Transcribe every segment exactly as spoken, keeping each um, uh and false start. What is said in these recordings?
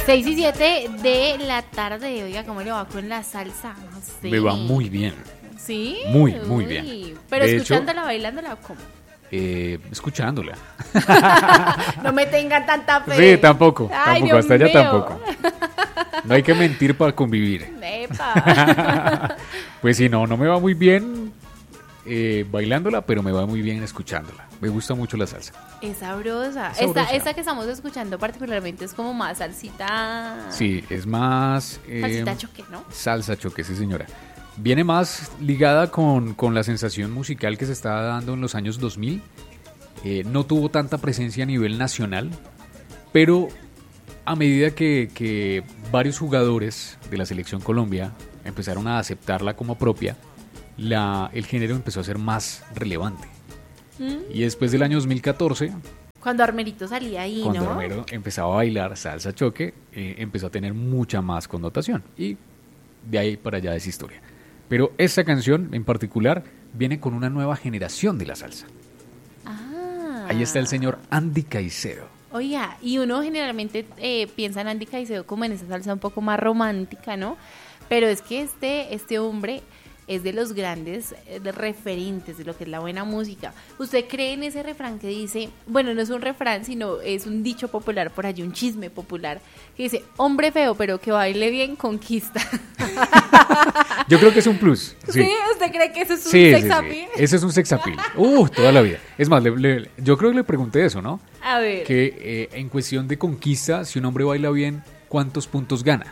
seis y siete de la tarde. Oiga, ¿cómo le va con la salsa? No sé. Me va muy bien. ¿Sí? Muy, muy Uy. bien. Pero De escuchándola, bailándola, ¿o cómo? Eh, escuchándola. No me tengan tanta fe. Sí, tampoco. Ay, tampoco, Dios hasta allá mío. tampoco. No hay que mentir para convivir. Epa. Pues sí, no, no me va muy bien eh, bailándola, pero me va muy bien escuchándola. Me gusta mucho la salsa. Es sabrosa. Es sabrosa. Esta, esta que estamos escuchando particularmente es como más salsita. Sí, es más... eh, Salsita choque, ¿no? Salsa choque, sí señora. Viene más ligada con, con la sensación musical que se estaba dando en los años dos mil. Eh, no tuvo tanta presencia a nivel nacional, pero a medida que, que varios jugadores de la Selección Colombia empezaron a aceptarla como propia, la, el género empezó a ser más relevante. ¿Mm? Y después del año dos mil catorce, Cuando Armerito salía ahí, cuando ¿no? Romero empezaba a bailar salsa choque, eh, empezó a tener mucha más connotación. Y de ahí para allá es historia. Pero esta canción en particular viene con una nueva generación de la salsa. Ah. Ahí está el señor Andy Caicedo. Oiga, y uno generalmente eh, piensa en Andy Caicedo como en esa salsa un poco más romántica, ¿no? Pero es que este, este hombre es de los grandes eh, de referentes de lo que es la buena música. ¿Usted cree en ese refrán que dice, bueno, no es un refrán, sino es un dicho popular por allí, un chisme popular, que dice, hombre feo, pero que baile bien, conquista? Yo creo que es un plus. Sí, ¿Sí? ¿Usted cree que eso es un sí, sex sí, sí. appeal? Ese es un sex appeal. Uh, toda la vida. Es más, le- le- yo creo que le pregunté eso, ¿no? A ver. Que eh, en cuestión de conquista, si un hombre baila bien, ¿cuántos puntos gana?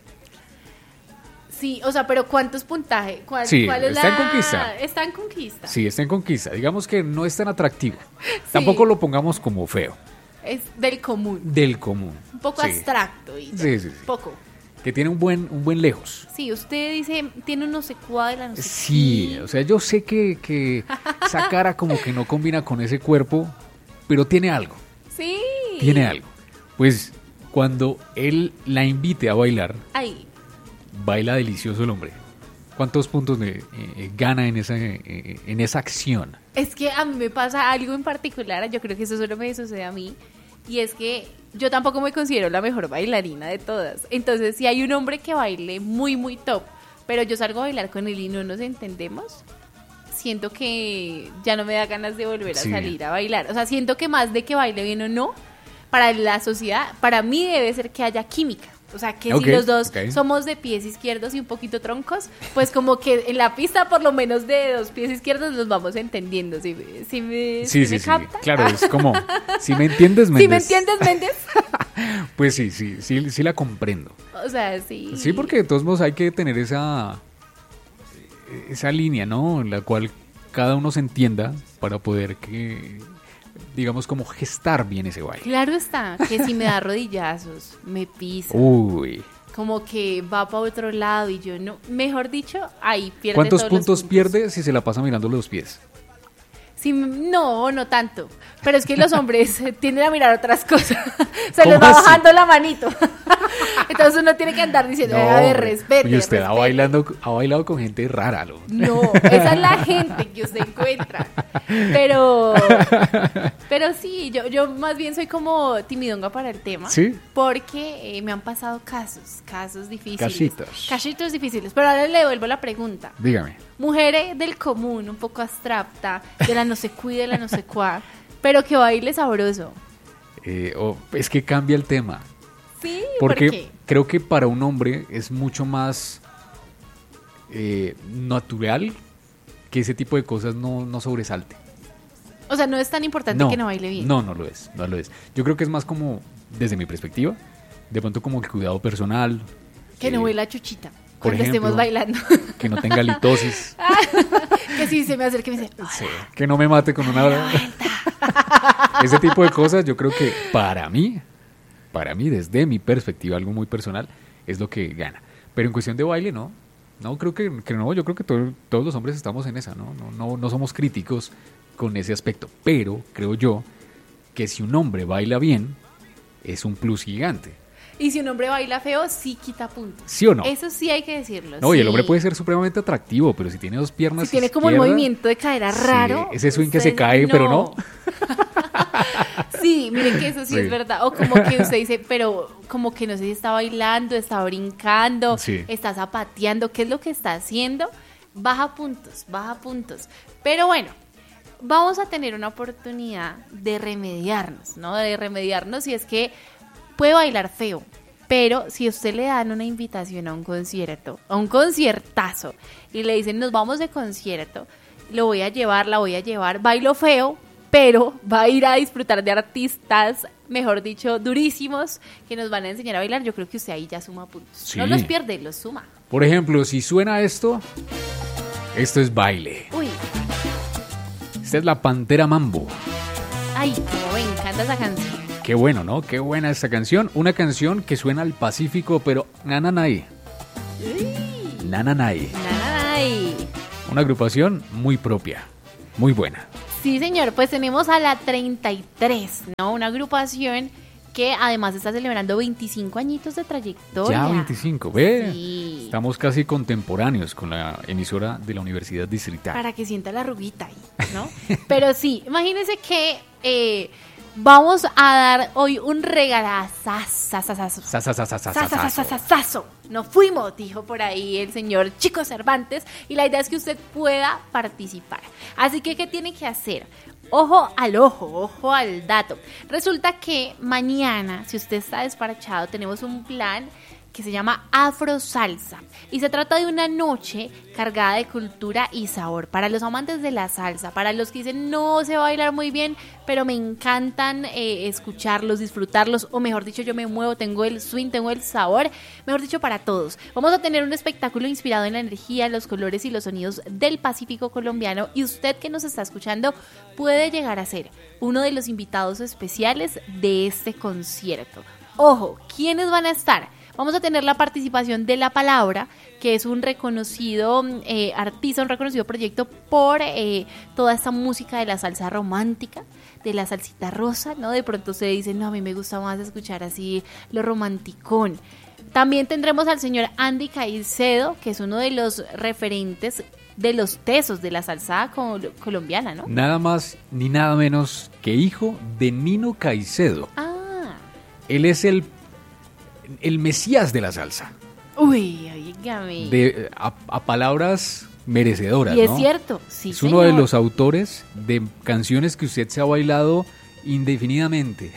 Sí, o sea, pero ¿cuántos puntajes? ¿Cuál, Sí, cuál es está la... en conquista. Está en conquista. Sí, está en conquista. Digamos que no es tan atractivo. Tampoco lo pongamos como feo. Es del común. Del común. Un poco Sí. abstracto. Y Sí, sí, sí. Poco. Que tiene un buen, un buen lejos. Sí, usted dice, tiene unos secuadras, no sé Sí, qué. o sea, yo sé que, que esa cara como que no combina con ese cuerpo, pero tiene algo, Sí. tiene algo. Pues cuando él la invite a bailar, Ahí. baila delicioso el hombre. ¿Cuántos puntos le, eh, eh, gana en esa, eh, en esa acción? Es que a mí me pasa algo en particular, yo creo que eso solo me sucede a mí, y es que yo tampoco me considero la mejor bailarina de todas. Entonces, si hay un hombre que baile muy, muy top, pero yo salgo a bailar con él y no nos entendemos, siento que ya no me da ganas de volver a Sí. salir a bailar. O sea, siento que más de que baile bien o no, para la sociedad, para mí debe ser que haya química. O sea, que Ok, si los dos ok. somos de pies izquierdos y un poquito troncos, pues como que en la pista por lo menos de dos pies izquierdos los vamos entendiendo. ¿Sí, sí me, Sí, sí sí, me sí. capta? Claro, es como, si me entiendes, Méndez. ¿Sí me entiendes, Méndez? Pues sí, sí, sí, sí la comprendo. O sea, sí. Sí, porque de todos modos hay que tener esa, esa línea, ¿no? En la cual cada uno se entienda para poder que, digamos, como gestar bien ese baile. Claro está, que si me da rodillazos, me pisa, Uy. como que va para otro lado y yo no. Mejor dicho, ahí pierde ¿Cuántos todos los puntos pierde si se la pasa mirando los pies? Sí, no, no tanto. Pero es que los hombres tienden a mirar otras cosas. Se ¿Cómo les va así? bajando la manito. Entonces uno tiene que andar diciendo, a ver, hombre. respete. Oye, usted ha respete". bailado, ha bailado con gente rara, ¿no? No, esa es la gente que usted encuentra. Pero, pero sí, yo, yo más bien soy como timidonga para el tema. ¿Sí? Porque eh, me han pasado casos, casos difíciles. Casitos. Casitos difíciles. Pero ahora le devuelvo la pregunta. Dígame. Mujeres del común, un poco abstracta, de la no se cuide, de la no se cuá, pero que baile sabroso. Eh, oh, es que cambia el tema. Sí, Porque ¿por qué? creo que para un hombre es mucho más eh, natural que ese tipo de cosas no, no sobresalte. O sea, no es tan importante que no baile bien. No, no lo es, no lo es. Yo creo que es más como, desde mi perspectiva, de pronto como el cuidado personal. Que eh, no huela chuchita por cuando ejemplo, estemos bailando. Que no tenga litosis. Que sí se me acerque y me dice, Sí, que no me mate con una... Ese tipo de cosas yo creo que para mí, para mí desde mi perspectiva, algo muy personal, es lo que gana. Pero en cuestión de baile, no. No, creo que, que no, yo creo que todo- todos los hombres estamos en esa, ¿no? No, no, no somos críticos con ese aspecto. Pero creo yo que si un hombre baila bien, es un plus gigante. y si un hombre baila feo, sí quita puntos. ¿Sí o no? Eso sí hay que decirlo. No, y el sí. hombre puede ser supremamente atractivo, pero si tiene dos piernas Si tiene como el izquierdas, movimiento de cadera sí, raro. ese swing que se usted- cae, pero no. Sí, miren que eso sí, sí es verdad. O como que usted dice, pero como que no sé si está bailando, está brincando, sí. está zapateando, ¿qué es lo que está haciendo? Baja puntos, baja puntos. Pero bueno, vamos a tener una oportunidad de remediarnos, ¿no? De remediarnos si es que puede bailar feo. Pero si a usted le dan una invitación a un concierto, a un conciertazo, y le dicen, nos vamos de concierto, lo voy a llevar, la voy a llevar, bailo feo, pero va a ir a disfrutar de artistas, mejor dicho, durísimos, que nos van a enseñar a bailar, yo creo que usted ahí ya suma puntos. Sí. No los pierde, los suma. Por ejemplo, si suena esto, esto es baile. Uy. Esta es la Pantera Mambo. Ay, cómo me encanta esa canción. Qué bueno, ¿no? Qué buena esta canción. Una canción que suena al Pacífico, pero nananay. Nananay. Nananay. Una agrupación muy propia, muy buena. Sí, señor, pues tenemos a la treinta y tres, ¿no? Una agrupación que además está celebrando veinticinco añitos de trayectoria. Ya veinticinco, ve. Sí. Estamos casi contemporáneos con la emisora de la Universidad Distrital. Para que sienta la arruguita ahí, ¿no? Pero sí, imagínense que eh, vamos a dar hoy un regalazazazazazo. Sazazazazazazo. Nos fuimos, dijo por ahí el señor Chico Cervantes, y la idea es que usted pueda participar. Así que, ¿qué tiene que hacer? Ojo al ojo, ojo al dato. Resulta que mañana, si usted está despachado, tenemos un plan que se llama Afro Salsa y se trata de una noche cargada de cultura y sabor para los amantes de la salsa, para los que dicen no sé bailar muy bien, pero me encantan eh, escucharlos, disfrutarlos, o mejor dicho, yo me muevo, tengo el swing, tengo el sabor, mejor dicho, para todos. Vamos a tener un espectáculo inspirado en la energía, los colores y los sonidos del Pacífico colombiano, y usted que nos está escuchando puede llegar a ser uno de los invitados especiales de este concierto. Ojo, ¿quiénes van a estar? Vamos a tener la participación de La Palabra, que es un reconocido eh, artista, un reconocido proyecto por eh, toda esta música de la salsa romántica, de la salsita rosa, ¿no? De pronto se dice, no, a mí me gusta más escuchar así lo romanticón. También tendremos al señor Andy Caicedo, que es uno de los referentes de los tesos de la salsa col- colombiana, ¿no? Nada más ni nada menos que hijo de Nino Caicedo. Ah. Él es el el mesías de la salsa. Uy, oígame. De, a, a palabras merecedoras, y es ¿no? cierto, sí, es señor. uno de los autores de canciones que usted se ha bailado indefinidamente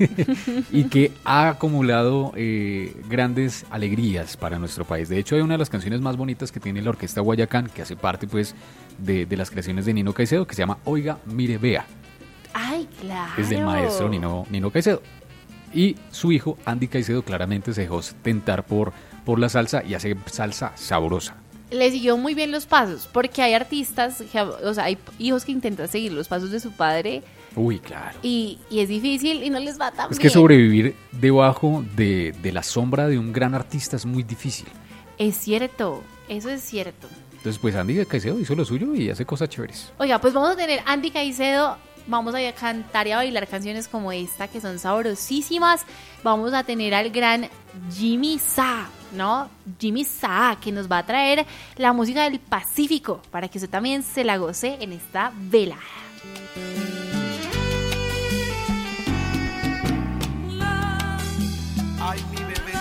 y que ha acumulado eh, grandes alegrías para nuestro país. De hecho, hay una de las canciones más bonitas que tiene la Orquesta Guayacán, que hace parte pues de, de las creaciones de Nino Caicedo, que se llama Oiga, Mire, Vea. Ay, claro. Es del maestro Nino, Nino Caicedo. Y su hijo, Andy Caicedo, claramente se dejó tentar por, por la salsa y hace salsa sabrosa. Le siguió muy bien los pasos, porque hay artistas, que, o sea, hay hijos que intentan seguir los pasos de su padre. Uy, claro. Y, y es difícil y no les va tan bien. Es que sobrevivir debajo de, de la sombra de un gran artista es muy difícil. Es cierto, eso es cierto. Entonces, pues Andy Caicedo hizo lo suyo y hace cosas chéveres. Oiga, pues vamos a tener Andy Caicedo. Vamos a cantar y a bailar canciones como esta, que son sabrosísimas. Vamos a tener al gran Jimmy Sa, ¿no? Jimmy Sa, que nos va a traer la música del Pacífico para que usted también se la goce en esta velada. Ay, mi bebé.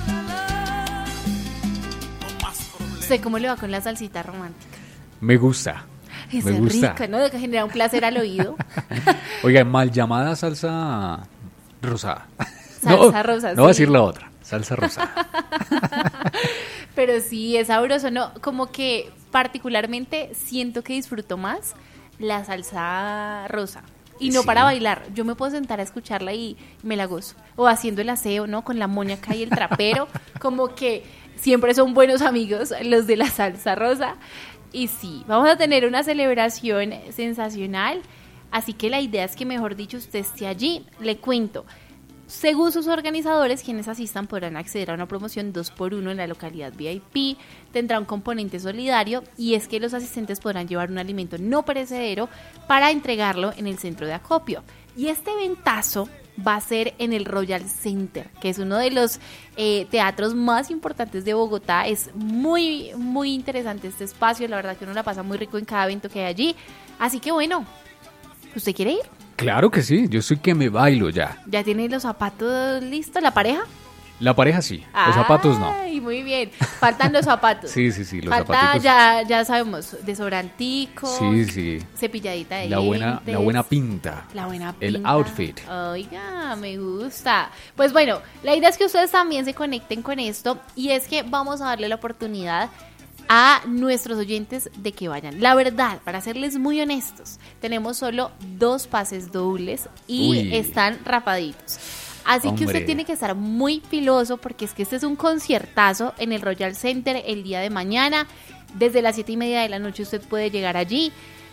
No más problemas. ¿Usted cómo le va con la salsita romántica? Me gusta. Es me gusta. rica, ¿no? Que genera un placer al oído. Oiga, mal llamada salsa rosada. Salsa no, rosa, no sí. voy a decir la otra, salsa rosada. Pero sí, es sabroso, ¿no? Como que particularmente siento que disfruto más la salsa rosa. Y no Sí. para bailar, yo me puedo sentar a escucharla y me la gozo. O haciendo el aseo, ¿no? Con la moñaca y el trapero, como que siempre son buenos amigos los de la salsa rosa. Y sí, vamos a tener una celebración sensacional, así que la idea es que, mejor dicho, usted esté allí. Le cuento, según sus organizadores, quienes asistan podrán acceder a una promoción dos por uno en la localidad V I P, tendrá un componente solidario, y es que los asistentes podrán llevar un alimento no perecedero para entregarlo en el centro de acopio. Y este eventazo va a ser en el Royal Center, que es uno de los eh, teatros más importantes de Bogotá. Es muy, muy interesante este espacio. La verdad que uno la pasa muy rico en cada evento que hay allí. Así que bueno, ¿usted quiere ir? Claro que sí, yo soy que me bailo ya. ¿Ya tiene los zapatos listos, la pareja? La pareja sí, los zapatos no. Ay, muy bien. Faltan los zapatos. Sí, sí, sí, los Falta, zapaticos. ya, ya sabemos, desodorantico, Sí, sí. cepilladita de La buena, dientes. la buena pinta. La buena El pinta. outfit. Oiga, me gusta. Pues bueno, la idea es que ustedes también se conecten con esto y es que vamos a darle la oportunidad a nuestros oyentes de que vayan. La verdad, para serles muy honestos, tenemos solo dos pases dobles y Uy. están rapaditos. Así que Hombre. usted tiene que estar muy filoso porque es que este es un conciertazo en el Royal Center el día de mañana. Desde las siete y media de la noche usted puede llegar allí.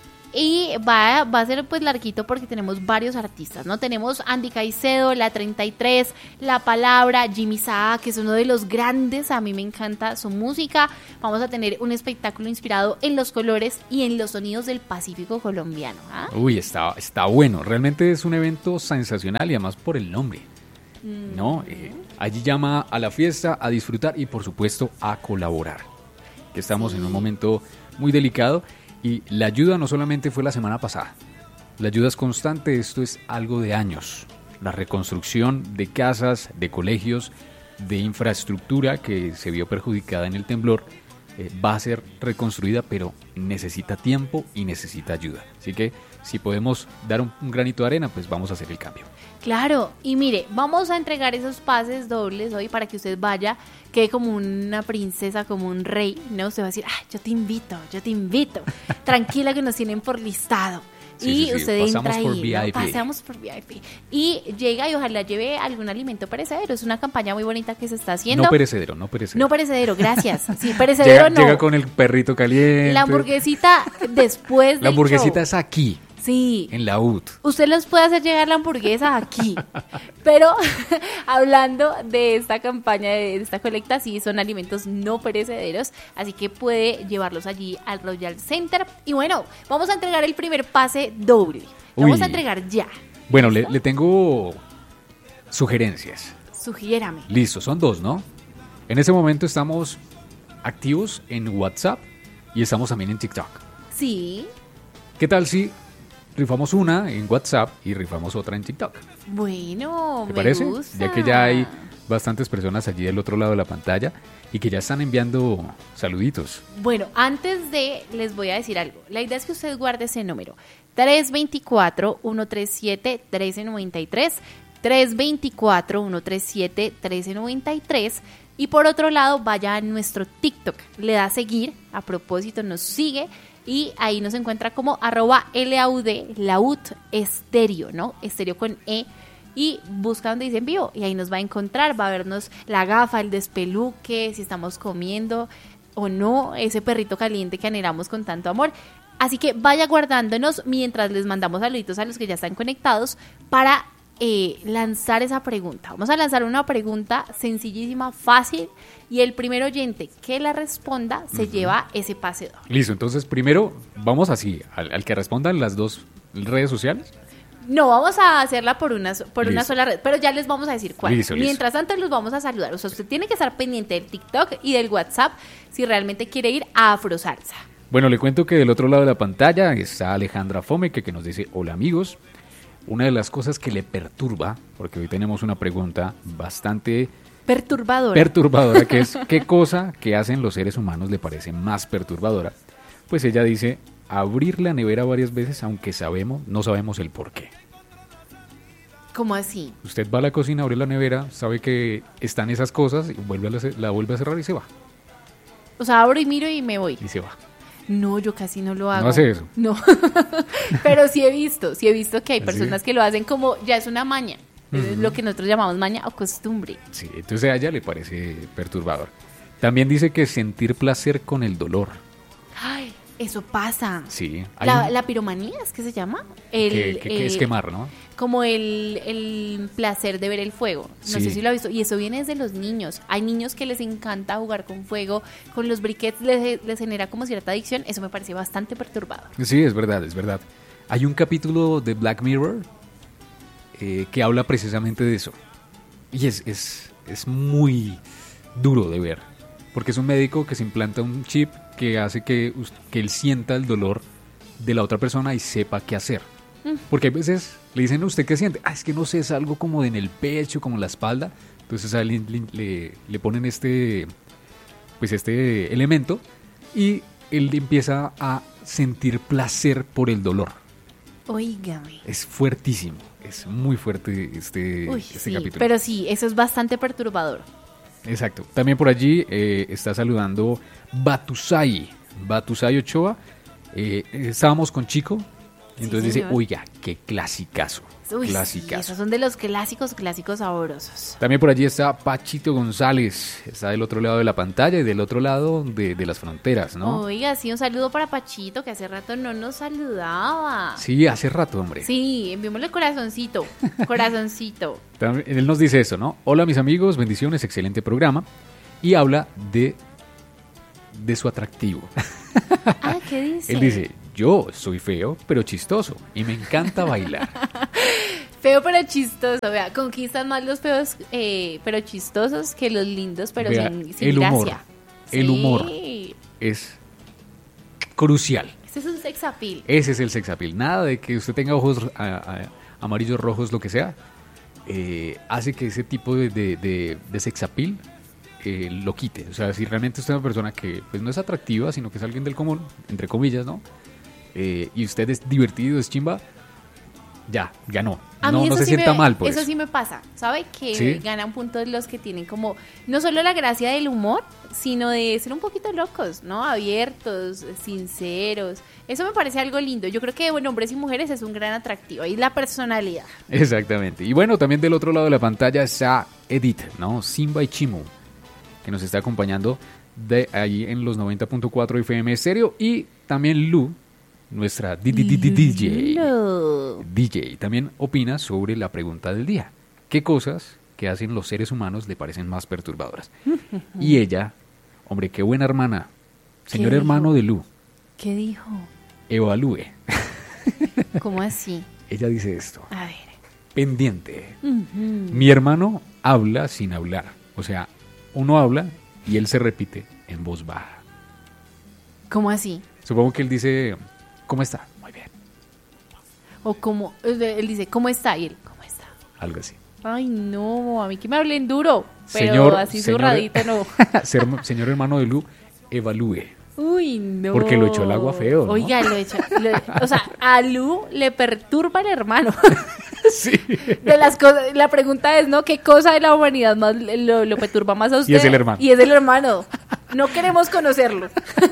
Y va, va a ser pues larguito porque tenemos varios artistas, ¿no? Tenemos Andy Caicedo, La treinta y tres, La Palabra, Jimmy Saá, que es uno de los grandes, a mí me encanta su música. Vamos a tener un espectáculo inspirado en los colores y en los sonidos del Pacífico colombiano, ¿ah? Uy, está, está bueno. Realmente es un evento sensacional y además por el nombre. Mm. ¿No? Eh, allí llama a la fiesta, a disfrutar y por supuesto a colaborar. Que estamos Sí. en un momento muy delicado y la ayuda no solamente fue la semana pasada. La ayuda es constante, esto es algo de años. La reconstrucción de casas, de colegios, de infraestructura que se vio perjudicada en el temblor eh, va a ser reconstruida, pero necesita tiempo y necesita ayuda. Así que si podemos dar un, un granito de arena, pues vamos a hacer el cambio. Claro, y mire, vamos a entregar esos pases dobles hoy para que usted vaya, quede como una princesa, como un rey, ¿no? Usted va a decir, ah, yo te invito, yo te invito. Tranquila que nos tienen por listado. Sí, y sí, sí, usted pasamos entra por ahí, V I P. ¿no? Pasamos por V I P. Y llega y ojalá lleve algún alimento perecedero. Es una campaña muy bonita que se está haciendo. No perecedero, no perecedero. No perecedero, gracias. Sí, perecedero llega, no. llega con el perrito caliente. La hamburguesita después del La hamburguesita show. es aquí, Sí. en la U T. Usted los puede hacer llegar la hamburguesa aquí. Pero hablando de esta campaña, de esta colecta, sí, son alimentos no perecederos. Así que puede llevarlos allí al Royal Center. Y bueno, vamos a entregar el primer pase doble. Lo Vamos Uy. a entregar ya. Bueno, le, le tengo sugerencias. Sugiérame. Listo, son dos, ¿no? En ese momento estamos activos en WhatsApp y estamos también en TikTok. Sí. ¿Qué tal si rifamos una en WhatsApp y rifamos otra en TikTok? Bueno, ¿Te me parece? gusta. Ya que ya hay bastantes personas allí del otro lado de la pantalla y que ya están enviando saluditos. Bueno, antes de, les voy a decir algo. La idea es que usted guarde ese número. tres dos cuatro, uno tres siete, uno tres nueve tres. tres dos cuatro, uno tres siete, uno tres nueve tres. Y por otro lado, vaya a nuestro TikTok. Le da a seguir. A propósito, nos sigue. Y ahí nos encuentra como arroba L A U D, laud, estéreo, ¿no? Estéreo con E. Y busca donde dice en vivo. Y ahí nos va a encontrar. Va a vernos la gafa, el despeluque, si estamos comiendo o no. Ese perrito caliente que anhelamos con tanto amor. Así que vaya guardándonos mientras les mandamos saluditos a los que ya están conectados para eh, lanzar esa pregunta. Vamos a lanzar una pregunta sencillísima, fácil, y el primer oyente que la responda se uh-huh. lleva ese pase doble. Listo, entonces primero vamos así, al, al que respondan las dos redes sociales. No, vamos a hacerla por una, por Listo. una sola red, pero ya les vamos a decir cuál. Listo, listo. Mientras tanto los vamos a saludar. O sea, usted tiene que estar pendiente del TikTok y del WhatsApp si realmente quiere ir a Afrosalsa. Bueno, le cuento que del otro lado de la pantalla está Alejandra Fome, que, que nos dice, hola amigos. Una de las cosas que le perturba, porque hoy tenemos una pregunta bastante perturbadora, perturbadora que es, ¿qué cosa que hacen los seres humanos le parece más perturbadora? Pues ella dice, abrir la nevera varias veces, aunque sabemos, no sabemos el por qué. ¿Cómo así? Usted va a la cocina, abre la nevera, sabe que están esas cosas, y vuelve a la, la vuelve a cerrar y se va. O sea, abro y miro y me voy. Y se va. No, yo casi no lo hago. ¿No hace eso? No, pero sí he visto, sí he visto que hay ¿Sí? personas que lo hacen como, ya es una maña, Uh-huh. es lo que nosotros llamamos maña o costumbre. Sí, entonces a ella le parece perturbador. También dice que sentir placer con el dolor. Ay, eso pasa. Sí. hay La, un- la piromanía, ¿es que se llama? El, que, que- que es eh, quemar, ¿no? Como el, el placer de ver el fuego. No Sí. sé si lo ha visto. Y eso viene desde los niños. Hay niños que les encanta jugar con fuego, con los briquettes les, les genera como cierta adicción. Eso me parece bastante perturbador. Sí, es verdad, es verdad. Hay un capítulo de Black Mirror eh, que habla precisamente de eso. Y es, es, es muy duro de ver. Porque es un médico que se implanta un chip que hace que, us- que él sienta el dolor de la otra persona y sepa qué hacer. Porque hay veces le dicen, ¿usted qué siente? Ah, es que no sé, es algo como en el pecho, como en la espalda. Entonces a él le, le, le ponen este, pues este elemento y él empieza a sentir placer por el dolor. Óigame. Es fuertísimo, es muy fuerte este, Uy, este sí, capítulo. pero sí, eso es bastante perturbador. Exacto. También por allí eh, está saludando Batusai, Batusai Ochoa. Eh, estábamos con Chico, y entonces Sí, dice, señor. oiga, qué clasicazo, Uy, sí, clasicazo. esos son de los clásicos, clásicos sabrosos. También por allí está Pachito González, está del otro lado de la pantalla y del otro lado de, de las fronteras, ¿no? Oiga, sí, un saludo para Pachito, que hace rato no nos saludaba. Sí, hace rato, hombre. Sí, enviémosle corazoncito, corazoncito. También- él nos dice eso, ¿no? Hola mis amigos, bendiciones, excelente programa. Y habla de, de su atractivo. Ah, ¿qué dice? Él dice, yo soy feo, pero chistoso y me encanta bailar. Feo pero chistoso, vea, conquistan más los feos eh, pero chistosos que los lindos pero Vea, sin, sin el humor, gracia. el humor. Sí. Es crucial. Este es un sex appeal. Ese es el sex appeal. Nada de que usted tenga ojos a- a- amarillos, rojos, lo que sea. eh, hace que ese tipo de, de, de- de sex appeal eh, lo quite. O sea, si realmente usted es una persona que pues, no es atractiva, sino que es alguien del común, entre comillas, ¿no? Eh, y usted es divertido, es chimba, ya, ganó. A No, mí no eso se sí sienta me, mal por eso eso. sí me pasa, ¿sabe? Que ¿Sí? ganan puntos los que tienen como, no solo la gracia del humor, sino de ser un poquito locos, ¿no? Abiertos, sinceros. Eso me parece algo lindo. Yo creo que, bueno, hombres y mujeres es un gran atractivo. Y la personalidad. Exactamente. Y bueno, también del otro lado de la pantalla está Edith, ¿no? Simba y Chimu, que nos está acompañando de ahí en los noventa punto cuatro F M Stereo. Y también Lu, nuestra D J. No. D J también opina sobre la pregunta del día. ¿Qué cosas que hacen los seres humanos le parecen más perturbadoras? Y ella, hombre, qué buena hermana, señor ¿Qué hermano dijo? de Lu, ¿Qué dijo? evalúe. ¿Cómo así? Ella dice esto, A ver. pendiente. Ujú. Mi hermano habla sin hablar. O sea, uno habla y él se repite en voz baja. ¿Cómo así? Supongo que él dice, ¿cómo está? Muy bien. O como, él dice, ¿cómo está? Y él, ¿cómo está? Algo así. Ay, no, a mí que me hablen duro, pero Señor- así señor- zurradito no. Ser- señor hermano de Lu, evalúe. Uy, no. Porque lo echó al agua feo, ¿no? Oiga, lo echó. lo- o sea, a Lu le perturba el hermano. Sí. De las cosas, la pregunta es, ¿no? ¿Qué cosa de la humanidad más lo, lo perturba más a usted? Y es el hermano. Y es el hermano. No queremos conocerlo.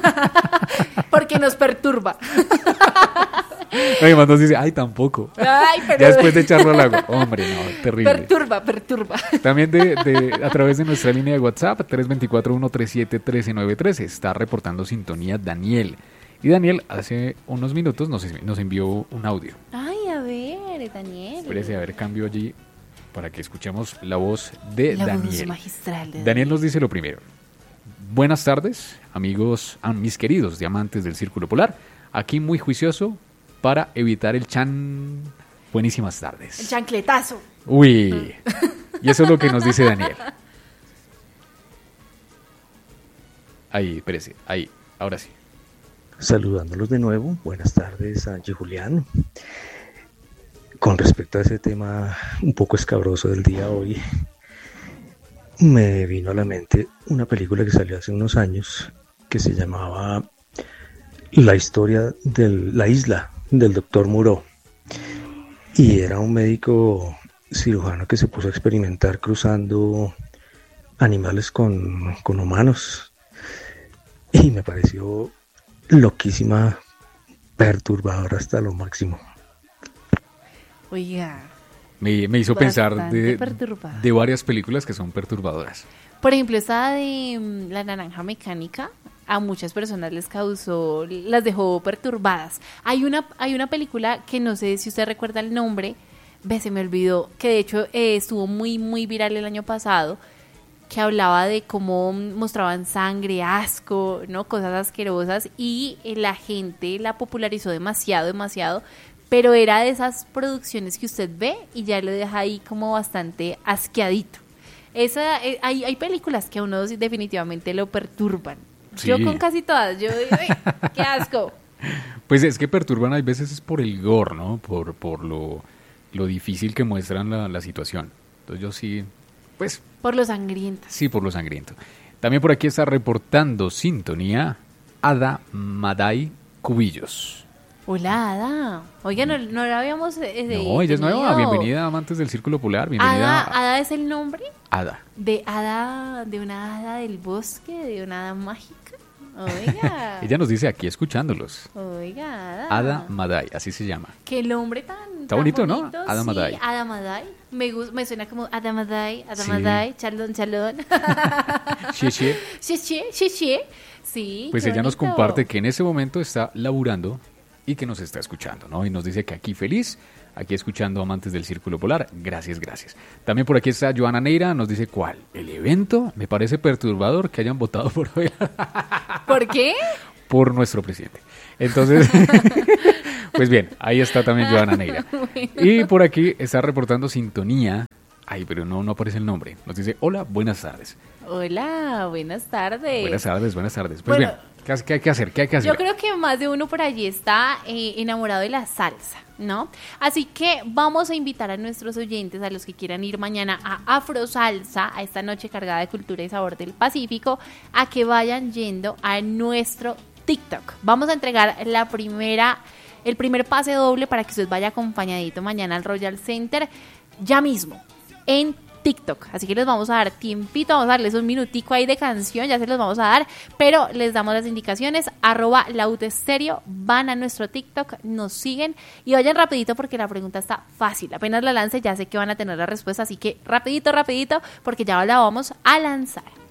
Porque nos perturba. Además nos dice, ay, tampoco. Ay, pero. Ya después de echarlo al agua. Hombre, no, terrible. Perturba, perturba. También de, de- a través de nuestra línea de WhatsApp, tres dos cuatro, uno tres siete, uno tres nueve tres, está reportando sintonía Daniel. Y Daniel hace unos minutos nos, nos envió un audio. Ay, a ver, Daniel. Espérese, a ver, cambio allí para que escuchemos la voz de La voz Daniel. magistral de Daniel nos dice lo primero. Buenas tardes, amigos, a mis queridos diamantes del Círculo Polar. Aquí muy juicioso para evitar el chan. Buenísimas tardes. El chancletazo. Uy, y eso es lo que nos dice Daniel. Ahí, espérese, ahí, ahora sí. Saludándolos de nuevo, buenas tardes, Sánchez Julián. Con respecto a ese tema un poco escabroso del día hoy, me vino a la mente una película que salió hace unos años que se llamaba La historia de la isla del doctor Moreau. Y era un médico cirujano que se puso a experimentar cruzando animales con, con humanos. Y me pareció loquísima, perturbadora hasta lo máximo. Oiga. Me, me hizo pensar Bastante de, perturbada. de varias películas que son perturbadoras. Por ejemplo, esta de mm, La Naranja Mecánica, a muchas personas les causó, las dejó perturbadas. Hay una, hay una película que no sé si usted recuerda el nombre, ve, se me olvidó, que de hecho eh, estuvo muy, muy viral el año pasado, que hablaba de cómo mostraban sangre, asco, ¿no? Cosas asquerosas, y eh, la gente la popularizó demasiado, demasiado, pero era de esas producciones que usted ve y ya lo deja ahí como bastante asqueadito. Esa, eh, hay, hay películas que a uno sí definitivamente lo perturban. Sí. Yo con casi todas, yo digo, "Ay, qué asco". Pues es que perturban, hay veces es por el gore, ¿no? Por, por lo, lo difícil que muestran la, la situación. Entonces yo sí, pues... Por lo sangriento. Sí, por lo sangriento. También por aquí está reportando sintonía Ada Maday Cubillos. Hola, Ada. Oiga, no, no la habíamos... Eh, No, ella es tenido. nueva. Bienvenida, amantes del Círculo Polar. Bienvenida. Ada, Ada es el nombre Ada. de Ada, de una hada del bosque, de una hada mágica. Oiga. Ella nos dice aquí escuchándolos. Oiga, Ada. Ada Maday, así se llama. Qué nombre tan, Está tan bonito, ¿no? bonito. Ada Sí, Maday. Ada Maday. Me, gus- me suena como Ada Maday, Ada Sí. Maday, chalón, chalón. Sí, sí. Sí, sí, sí, sí. Sí, Pues qué ella nos bonito. comparte que en ese momento está laburando y que nos está escuchando, ¿no? Y nos dice que aquí feliz, aquí escuchando amantes del Círculo Polar. Gracias, gracias. También por aquí está Joana Neira, nos dice ¿cuál? ¿El evento? Me parece perturbador que hayan votado por hoy. ¿Por qué? Por nuestro presidente. Entonces, pues bien, ahí está también Joana Neira. Y por aquí está reportando sintonía. Ay, pero no, no aparece el nombre. Nos dice, hola, buenas tardes. Hola, buenas tardes. Buenas tardes, buenas tardes. Pues Bueno, bien, ¿qué, qué hay que hacer? ¿Qué hay que hacer? Yo creo que más de uno por allí está eh, enamorado de la salsa, ¿no? Así que vamos a invitar a nuestros oyentes, a los que quieran ir mañana a Afro Salsa, a esta noche cargada de cultura y sabor del Pacífico, a que vayan yendo a nuestro TikTok. Vamos a entregar la primera, el primer pase doble para que usted vaya acompañadito mañana al Royal Center, ya mismo, en TikTok, así que les vamos a dar tiempito, vamos a darles un minutico ahí de canción, ya se los vamos a dar, pero les damos las indicaciones, arroba lautestereo, van a nuestro TikTok, nos siguen y vayan rapidito porque la pregunta está fácil, apenas la lance ya sé que van a tener la respuesta, así que rapidito, rapidito, porque ya la vamos a lanzar.